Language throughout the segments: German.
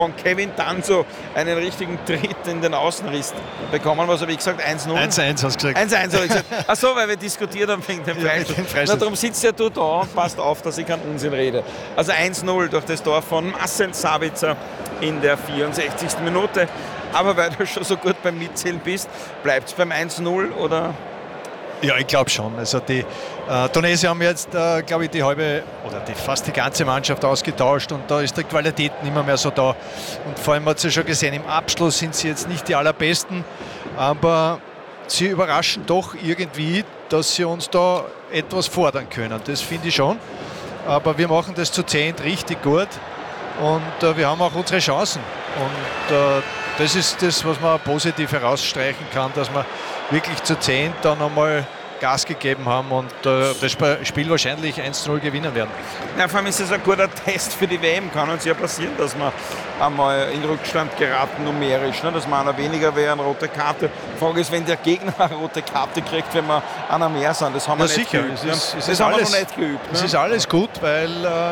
von Kevin Danso einen richtigen Tritt in den Außenriss bekommen. Was habe ich gesagt? 1-0? 1-1 hast du gesagt. 1-1 habe ich gesagt. Achso, weil wir diskutiert haben wegen dem Freistoß. Darum sitzt ja du da und passt auf, dass ich keinen Unsinn rede. Also 1-0 durch das Tor von Marcel Sabitzer in der 64. Minute. Aber weil du schon so gut beim Mitzählen bist, bleibt es beim 1-0 oder? Ja, ich glaube schon. Also die Tunesier haben jetzt, glaube ich, die halbe oder fast die ganze Mannschaft ausgetauscht und da ist die Qualität nicht mehr so da. Und vor allem hat sie schon gesehen, im Abschluss sind sie jetzt nicht die allerbesten, aber sie überraschen doch irgendwie, dass sie uns da etwas fordern können. Das finde ich schon. Aber wir machen das zu 10 richtig gut und wir haben auch unsere Chancen. Und das ist das, was man positiv herausstreichen kann, dass wir wirklich zu 10 dann einmal Gas gegeben haben und das Spiel wahrscheinlich 1-0 gewinnen werden. Ja, vor allem ist es ein guter Test für die WM. Kann uns ja passieren, dass wir einmal in Rückstand geraten numerisch, ne? Dass man einer weniger wäre, eine rote Karte. Die Frage ist, wenn der Gegner eine rote Karte kriegt, wenn wir einer mehr sind. Das haben wir nicht geübt. Das haben wir noch nicht geübt. Es ist alles gut, weil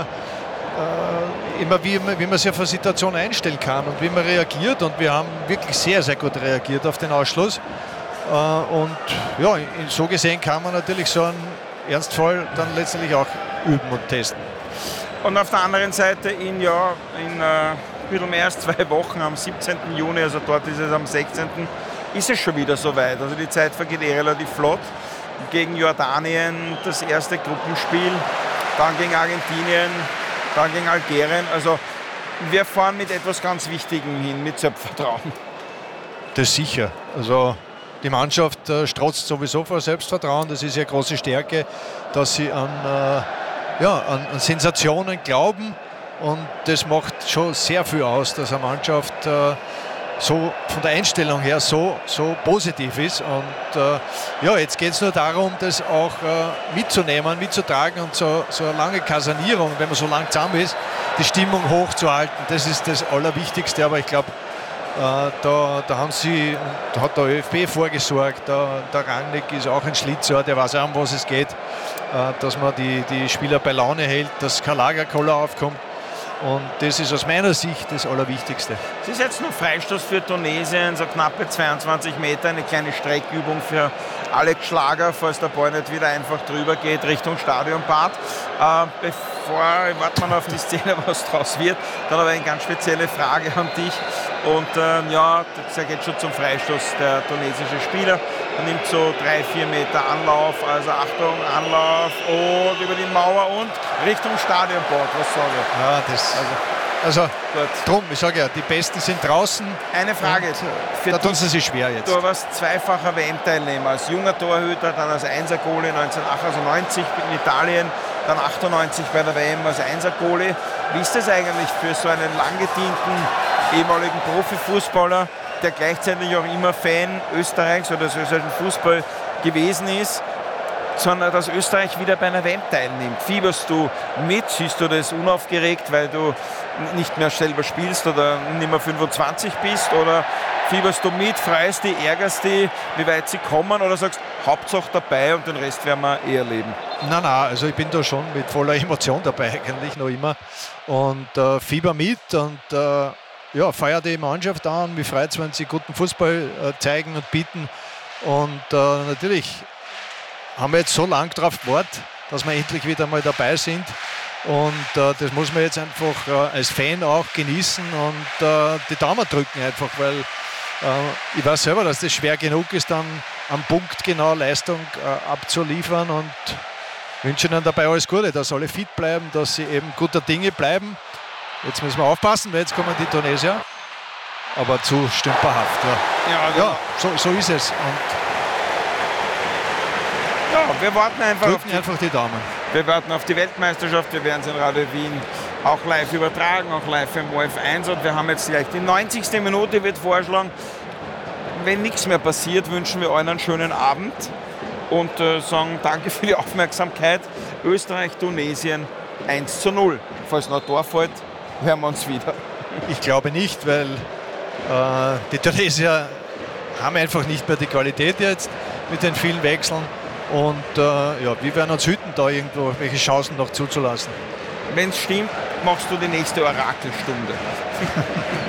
immer wie man sich auf eine Situation einstellen kann und wie man reagiert. Und wir haben wirklich sehr, sehr gut reagiert auf den Ausschluss. Und ja, so gesehen kann man natürlich so einen Ernstfall dann letztendlich auch üben und testen. Und auf der anderen Seite in ein bisschen mehr als 2 Wochen, am 17. Juni, also dort ist es am 16., ist es schon wieder soweit. Also die Zeit vergeht relativ flott. Gegen Jordanien das erste Gruppenspiel, dann gegen Argentinien, dann gegen Algerien. Also wir fahren mit etwas ganz Wichtigem hin, mit Selbstvertrauen. Das sicher. Also die Mannschaft strotzt sowieso vor Selbstvertrauen. Das ist ja große Stärke, dass sie an Sensationen glauben. Und das macht schon sehr viel aus, dass eine Mannschaft so von der Einstellung her so positiv ist. Und jetzt geht es nur darum, das auch mitzunehmen, mitzutragen und so eine lange Kasernierung, wenn man so lang zusammen ist, die Stimmung hochzuhalten. Das ist das Allerwichtigste. Aber ich glaube, da hat der ÖFB vorgesorgt. Der Rangnick ist auch ein Schlitzohr, der weiß auch, um was es geht, dass man die Spieler bei Laune hält, dass kein Lagerkoller aufkommt. Und das ist aus meiner Sicht das Allerwichtigste. Es ist jetzt nur Freistoß für Tunesien, so knappe 22 Meter, eine kleine Streckübung für Alex Schlager, falls der Ball nicht wieder einfach drüber geht Richtung Stadionbad. Warten wir auf die Szene, was draus wird. Dann aber eine ganz spezielle Frage an dich. Und das geht schon zum Freistoß der tunesische Spieler. Er nimmt so 3-4 Meter Anlauf, also Achtung, Anlauf und über die Mauer und Richtung Stadionbad. Was sage ich? Ja, also drum, ich sage ja, die Besten sind draußen. Eine Frage, da tun sie sich schwer jetzt. Du warst zweifacher WM-Teilnehmer, als junger Torhüter, dann als Einser-Goalie 1998 in Italien, dann 98 bei der WM als Einser-Goalie. Wie ist das eigentlich für so einen lang gedienten ehemaligen Profifußballer, der gleichzeitig auch immer Fan Österreichs oder des österreichischen Fußball gewesen ist, sondern dass Österreich wieder bei einer WM teilnimmt? Fieberst du mit? Siehst du das unaufgeregt, weil du nicht mehr selber spielst oder nicht mehr 25 bist? Oder fieberst du mit, freust dich, ärgerst dich, wie weit sie kommen? Oder sagst, Hauptsache dabei und den Rest werden wir eh erleben? Nein, also ich bin da schon mit voller Emotion dabei, eigentlich noch immer. Und fieber mit und feiere die Mannschaft an. Mich freut es, wenn sie guten Fußball zeigen und bieten. Und natürlich haben wir jetzt so lange darauf gewartet, dass wir endlich wieder mal dabei sind. Und das muss man jetzt einfach als Fan auch genießen und die Daumen drücken einfach, weil ich weiß selber, dass das schwer genug ist, dann am Punkt genau Leistung abzuliefern und wünsche ihnen dabei alles Gute, dass alle fit bleiben, dass sie eben guter Dinge bleiben. Jetzt müssen wir aufpassen, weil jetzt kommen die Tunesier, aber zu stümperhaft. Ja, so ist es. Und wir warten einfach die Daumen. Wir warten auf die Weltmeisterschaft, wir werden es in Radio Wien auch live übertragen, auch live im ORF1 und wir haben jetzt gleich die 90. Minute, wird vorschlagen. Wenn nichts mehr passiert, wünschen wir euch einen schönen Abend und sagen danke für die Aufmerksamkeit. Österreich, Tunesien 1:0. Falls noch ein Tor fällt, hören wir uns wieder. Ich glaube nicht, weil die Tunesier haben einfach nicht mehr die Qualität jetzt mit den vielen Wechseln. Und wir werden uns hüten, da irgendwo welche Chancen noch zuzulassen. Wenn es stimmt, machst du die nächste Orakelstunde.